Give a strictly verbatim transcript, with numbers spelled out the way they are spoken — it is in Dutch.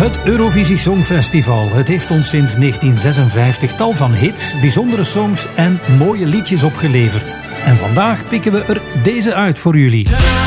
Het Eurovisie Songfestival. Het heeft ons sinds negentien zesenvijftig tal van hits, bijzondere songs en mooie liedjes opgeleverd. En vandaag pikken we er deze uit voor jullie.